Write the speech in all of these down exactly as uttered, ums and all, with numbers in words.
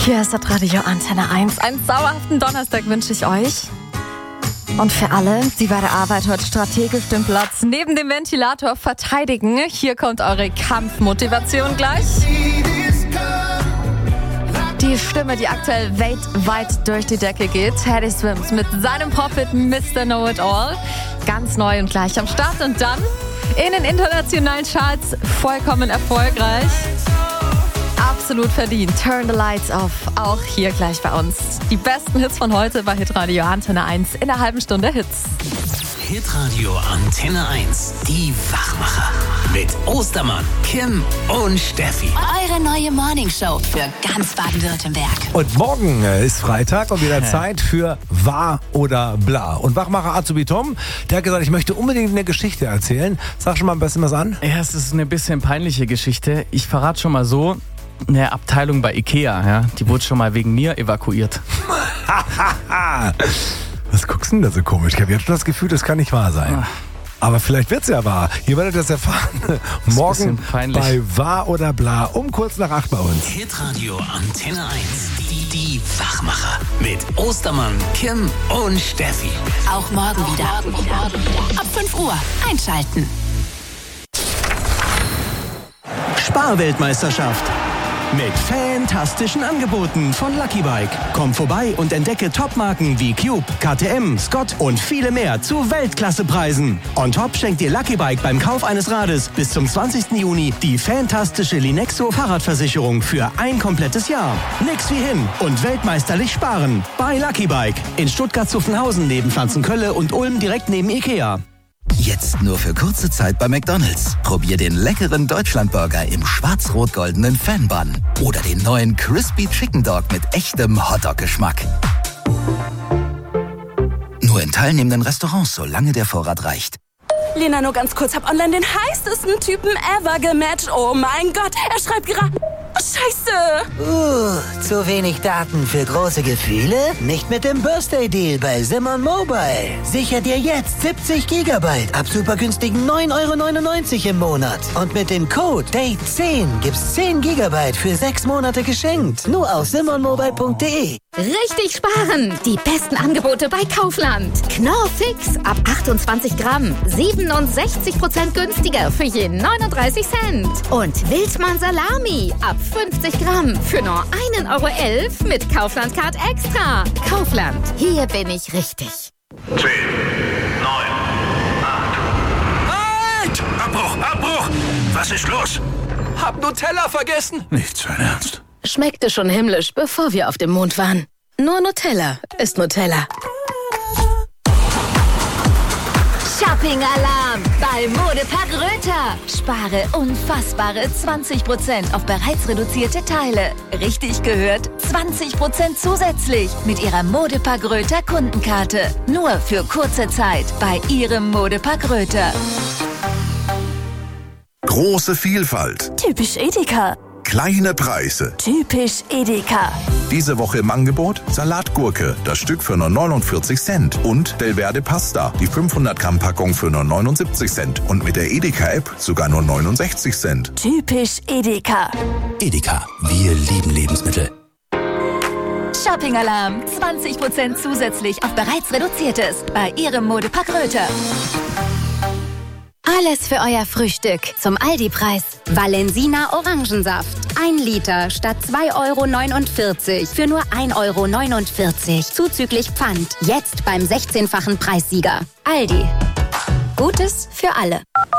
Hier ist das Radio Antenne eins. Einen sauerhaften Donnerstag wünsche ich euch. Und für alle, die bei der Arbeit heute strategisch den Platz neben dem Ventilator verteidigen, hier kommt eure Kampfmotivation gleich. Die Stimme, die aktuell weltweit durch die Decke geht. Teddy Swims mit seinem Pop-Hit Mister Know-It-All. Ganz neu und gleich am Start. Und dann in den internationalen Charts vollkommen erfolgreich. Absolut verdient. Turn the Lights Off. Auch hier gleich bei uns. Die besten Hits von heute bei Hitradio Antenne eins in der halben Stunde Hits. Hitradio Antenne eins. Die Wachmacher. Mit Ostermann, Kim und Steffi. Eure neue Morningshow für ganz Baden-Württemberg. Und morgen ist Freitag und wieder Zeit für Wahr oder Bla. Und Wachmacher Azubi Tom, der hat gesagt, ich möchte unbedingt eine Geschichte erzählen. Sag schon mal ein bisschen was an. Ja, es ist eine bisschen peinliche Geschichte. Ich verrate schon mal so, eine Abteilung bei Ikea, ja, die wurde schon mal wegen mir evakuiert. Was guckst du denn da so komisch? Ich habe jetzt schon das Gefühl, das kann nicht wahr sein. Aber vielleicht wird's ja wahr. Ihr werdet das erfahren. Morgen bei Wahr oder Bla um kurz nach acht bei uns. Hitradio Antenne eins. Die, die Wachmacher. Mit Ostermann, Kim und Steffi. Auch morgen wieder. Ab fünf Uhr einschalten. Sparweltmeisterschaft. Mit fantastischen Angeboten von Lucky Bike. Komm vorbei und entdecke Topmarken wie Cube, K T M, Scott und viele mehr zu Weltklassepreisen. On top schenkt dir Lucky Bike beim Kauf eines Rades bis zum zwanzigsten Juni die fantastische Linexo Fahrradversicherung für ein komplettes Jahr. Nix wie hin und weltmeisterlich sparen. Bei Lucky Bike in Stuttgart-Zuffenhausen neben Pflanzenkölle und Ulm direkt neben Ikea. Jetzt nur für kurze Zeit bei McDonald's. Probier den leckeren Deutschlandburger im schwarz-rot-goldenen Fan-Bun. Oder den neuen Crispy Chicken Dog mit echtem Hotdog-Geschmack. Nur in teilnehmenden Restaurants, solange der Vorrat reicht. Lena, nur ganz kurz, hab online den heißesten Typen ever gematcht. Oh mein Gott, er schreibt gerade... Scheiße! Uh, zu wenig Daten für große Gefühle? Nicht mit dem Birthday-Deal bei Simon Mobile. Sicher dir jetzt siebzig Gigabyte ab super günstigen neun Euro neunundneunzig im Monat. Und mit dem Code Date zehn gibt's zehn Gigabyte für sechs Monate geschenkt. Nur auf simon mobile punkt de. Richtig sparen! Die besten Angebote bei Kaufland. Knorr Fix ab achtundzwanzig Gramm. siebenundsechzig Prozent günstiger für je neununddreißig Cent. Und Wildmann Salami ab fünfzig Gramm für nur ein Euro elf mit Kaufland Card Extra. Kaufland, hier bin ich richtig. zehn, neun, acht. Halt! Abbruch, Abbruch! Was ist los? Hab Nutella vergessen. Nicht sein Ernst. Schmeckte schon himmlisch, bevor wir auf dem Mond waren. Nur Nutella ist Nutella. Shopping-Alarm bei Modepark Röther. Spare unfassbare zwanzig Prozent auf bereits reduzierte Teile. Richtig gehört, zwanzig Prozent zusätzlich mit Ihrer Modepark Röther Kundenkarte. Nur für kurze Zeit bei Ihrem Modepark Röther. Große Vielfalt. Typisch Edeka. Kleine Preise. Typisch Edeka. Diese Woche im Angebot Salatgurke, das Stück für nur neunundvierzig Cent. Und Delverde Pasta, die fünfhundert Gramm Packung für nur neunundsiebzig Cent. Und mit der Edeka-App sogar nur neunundsechzig Cent. Typisch Edeka. Edeka, wir lieben Lebensmittel. Shopping-Alarm, zwanzig Prozent zusätzlich auf bereits reduziertes bei Ihrem Modepark Röther. Alles für euer Frühstück zum Aldi-Preis. Valensina Orangensaft. Ein Liter statt zwei Euro neunundvierzig für nur ein Euro neunundvierzig. Zuzüglich Pfand. Jetzt beim sechzehnfachen Preissieger. Aldi. Gutes für alle.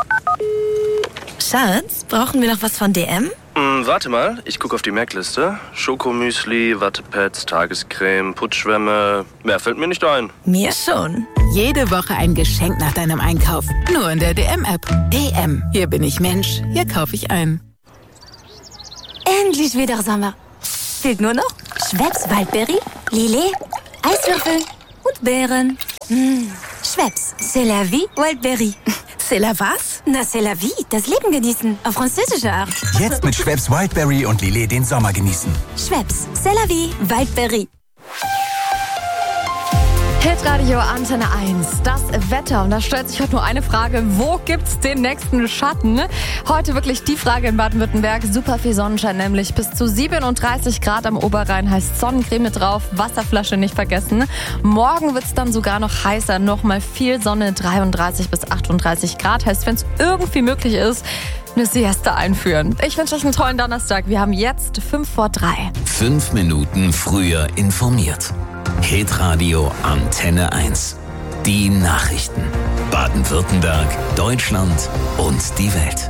Schatz, brauchen wir noch was von D M? Mm, warte mal, ich gucke auf die Merkliste. Schokomüsli, Wattepads, Tagescreme, Putzschwämme. Mehr fällt mir nicht ein. Mir schon. Jede Woche ein Geschenk nach deinem Einkauf. Nur in der D M-App. D M. Hier bin ich Mensch. Hier kaufe ich ein. Endlich wieder Sommer. Fehlt nur noch Schweppes Waldbeere, Lillet, Eiswürfel und Beeren. Mmh. Schweppes, c'est la vie, Wildberry. C'est la was? Na, c'est la vie, das Leben genießen, auf französische Art. Jetzt mit Schweppes Wildberry und Lillet den Sommer genießen. Schweppes, c'est la vie, Wildberry. Hitradio Antenne eins, das Wetter. Und da stellt sich heute nur eine Frage: Wo gibt's den nächsten Schatten? Heute wirklich die Frage in Baden-Württemberg. Super viel Sonnenschein, nämlich bis zu siebenunddreißig Grad am Oberrhein, heißt Sonnencreme drauf, Wasserflasche nicht vergessen. Morgen wird's dann sogar noch heißer, nochmal viel Sonne, dreiunddreißig bis achtunddreißig Grad. Heißt, wenn es irgendwie möglich ist, eine Siesta einführen. Ich wünsche euch einen tollen Donnerstag. Wir haben jetzt fünf vor drei. Fünf Minuten früher informiert. Hitradio Antenne eins. Die Nachrichten. Baden-Württemberg, Deutschland und die Welt.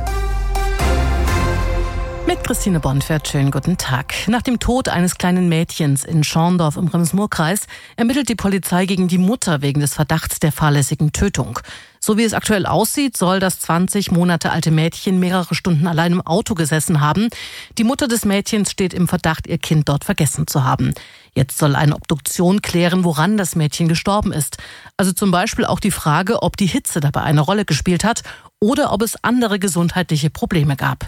Mit Christine Bonfert, schönen guten Tag. Nach dem Tod eines kleinen Mädchens in Schorndorf im Rems-Murr-Kreis ermittelt die Polizei gegen die Mutter wegen des Verdachts der fahrlässigen Tötung. So wie es aktuell aussieht, soll das zwanzig Monate alte Mädchen mehrere Stunden allein im Auto gesessen haben. Die Mutter des Mädchens steht im Verdacht, ihr Kind dort vergessen zu haben. Jetzt soll eine Obduktion klären, woran das Mädchen gestorben ist. Also zum Beispiel auch die Frage, ob die Hitze dabei eine Rolle gespielt hat oder ob es andere gesundheitliche Probleme gab.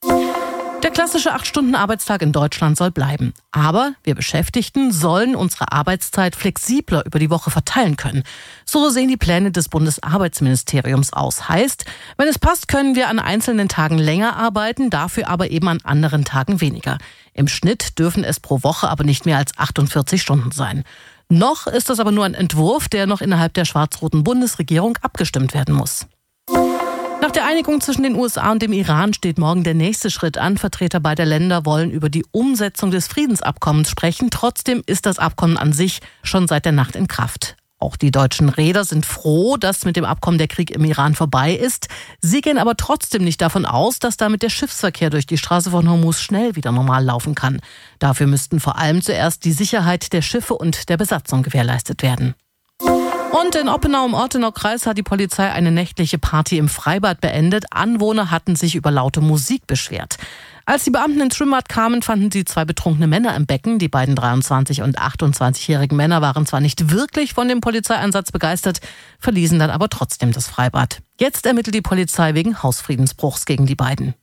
Der klassische acht Stunden Arbeitstag in Deutschland soll bleiben. Aber wir Beschäftigten sollen unsere Arbeitszeit flexibler über die Woche verteilen können. So sehen die Pläne des Bundesarbeitsministeriums aus. Heißt, wenn es passt, können wir an einzelnen Tagen länger arbeiten, dafür aber eben an anderen Tagen weniger. Im Schnitt dürfen es pro Woche aber nicht mehr als achtundvierzig Stunden sein. Noch ist das aber nur ein Entwurf, der noch innerhalb der schwarz-roten Bundesregierung abgestimmt werden muss. Nach der Einigung zwischen den U S A und dem Iran steht morgen der nächste Schritt an. Vertreter beider Länder wollen über die Umsetzung des Friedensabkommens sprechen. Trotzdem ist das Abkommen an sich schon seit der Nacht in Kraft. Auch die deutschen Reeder sind froh, dass mit dem Abkommen der Krieg im Iran vorbei ist. Sie gehen aber trotzdem nicht davon aus, dass damit der Schiffsverkehr durch die Straße von Hormuz schnell wieder normal laufen kann. Dafür müssten vor allem zuerst die Sicherheit der Schiffe und der Besatzung gewährleistet werden. Und in Oppenau im Ortenau-Kreis hat die Polizei eine nächtliche Party im Freibad beendet. Anwohner hatten sich über laute Musik beschwert. Als die Beamten ins Schwimmbad kamen, fanden sie zwei betrunkene Männer im Becken. Die beiden dreiundzwanzig- und achtundzwanzigjährigen Männer waren zwar nicht wirklich von dem Polizeieinsatz begeistert, verließen dann aber trotzdem das Freibad. Jetzt ermittelt die Polizei wegen Hausfriedensbruchs gegen die beiden.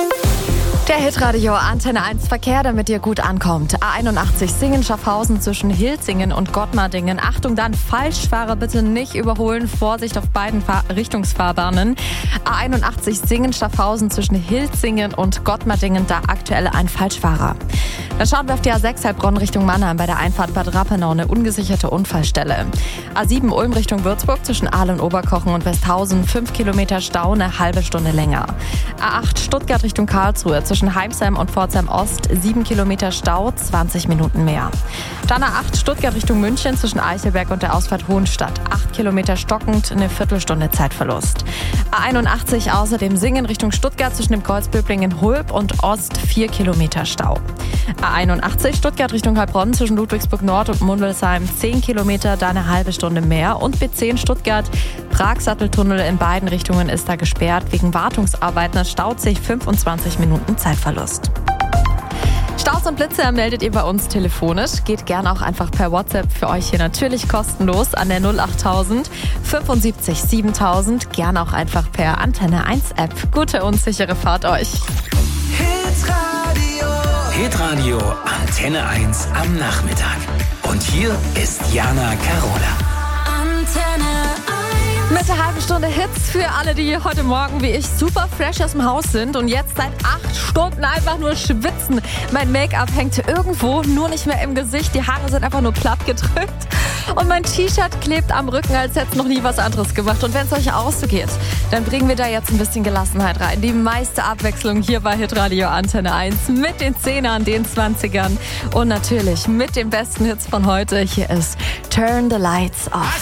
Der Hitradio Antenne eins Verkehr, damit ihr gut ankommt. A einundachtzig Singen-Schaffhausen zwischen Hilzingen und Gottmardingen. Achtung dann, Falschfahrer bitte nicht überholen. Vorsicht auf beiden Fahr- Richtungsfahrbahnen. A einundachtzig Singen-Schaffhausen zwischen Hilzingen und Gottmardingen, da aktuell ein Falschfahrer. Dann schauen wir auf die A sechs Heilbronn Richtung Mannheim bei der Einfahrt Bad Rappenau, eine ungesicherte Unfallstelle. A sieben Ulm Richtung Würzburg zwischen Ahl und Oberkochen und Westhausen, fünf Kilometer Stau, eine halbe Stunde länger. A acht Stuttgart Richtung Karlsruhe zwischen Heimsheim und Pforzheim Ost, sieben Kilometer Stau, zwanzig Minuten mehr. Dann A acht Stuttgart Richtung München zwischen Eichelberg und der Ausfahrt Hohenstadt, acht Kilometer stockend, eine Viertelstunde Zeitverlust. A einundachtzig außerdem Singen Richtung Stuttgart zwischen dem Kreuz Böblingen-Hulb und Ost, vier Kilometer Stau. A einundachtzig Stuttgart Richtung Heilbronn zwischen Ludwigsburg Nord und Mundelsheim, zehn Kilometer, da eine halbe Stunde mehr. Und B zehn Stuttgart, Prag-Satteltunnel in beiden Richtungen ist da gesperrt. Wegen Wartungsarbeiten, es staut sich fünfundzwanzig Minuten Zeitverlust. Staus und Blitze meldet ihr bei uns telefonisch. Geht gerne auch einfach per WhatsApp, für euch hier natürlich kostenlos an der null achttausend fünfundsiebzig siebentausend. Gerne auch einfach per Antenne eins App. Gute und sichere Fahrt euch. Hitradio. Hitradio Antenne eins am Nachmittag. Und hier ist Jana Carola. Antenne Mit der halben Stunde Hits für alle, die heute Morgen wie ich super fresh aus dem Haus sind und jetzt seit acht Stunden einfach nur schwitzen. Mein Make-up hängt irgendwo, nur nicht mehr im Gesicht. Die Haare sind einfach nur platt gedrückt. Und mein T-Shirt klebt am Rücken, als hätte es noch nie was anderes gemacht. Und wenn es euch auch so geht, dann bringen wir da jetzt ein bisschen Gelassenheit rein. Die meiste Abwechslung hier bei Hitradio Antenne eins mit den Zehnern, den Zwanzigern und natürlich mit den besten Hits von heute. Hier ist Turn the Lights Off.